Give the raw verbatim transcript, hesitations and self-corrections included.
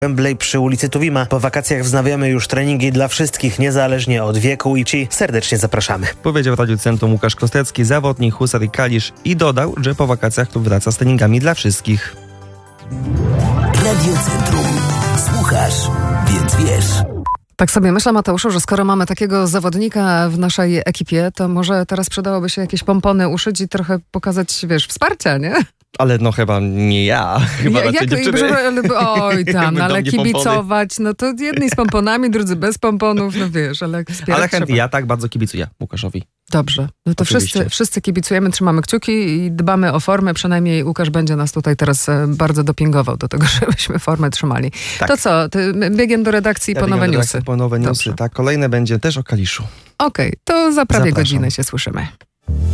Wembley przy ulicy Tuwima. Po wakacjach wznawiamy już treningi dla wszystkich, niezależnie od wieku i ci serdecznie zapraszamy. Powiedział Radiu Centrum Łukasz Kostecki, zawodnik Husarii Kalisz i dodał, że po wakacjach klub wraca z treningami dla wszystkich. Radio Centrum. Słuchasz, więc wiesz. Tak sobie myślę, Mateuszu, że skoro mamy takiego zawodnika w naszej ekipie, to może teraz przydałoby się jakieś pompony uszyć i trochę pokazać, wiesz, wsparcia, nie? Ale no chyba nie ja. Chyba ja, raczej jak, dziewczyny. Oj tam, Będą ale mnie kibicować, no to jedni z pomponami, drudzy bez pomponów, no wiesz, ale jak wspierać Ale chętnie, trzeba. ja tak bardzo kibicuję Łukaszowi. Dobrze, no to wszyscy, wszyscy kibicujemy, trzymamy kciuki i dbamy o formę, przynajmniej Łukasz będzie nas tutaj teraz bardzo dopingował do tego, żebyśmy formę trzymali. Tak. To co, ty biegiem do redakcji ja po nowe newsy. newsy. Po nowe newsy, tak. Kolejne będzie też o Kaliszu. Okej, okay, to za prawie Zapraszam. godzinę się słyszymy.